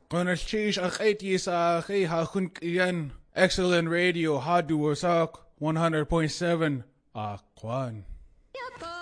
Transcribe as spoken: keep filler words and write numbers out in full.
Konarchish akhaiti sa akhi hakun iyan. Excellent radio hadu wasak one hundred point seven Akwan.